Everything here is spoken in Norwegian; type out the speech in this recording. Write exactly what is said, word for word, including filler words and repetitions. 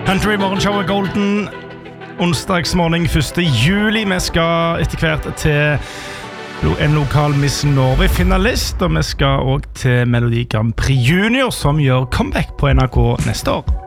Country Morgenshowet Golden onsdagsmorgen første juli. Vi skal etter hvert til en lokal Miss Norway-finalist, og vi skal også til Melodi Grand Prix Junior, som gjør comeback på N R K neste år.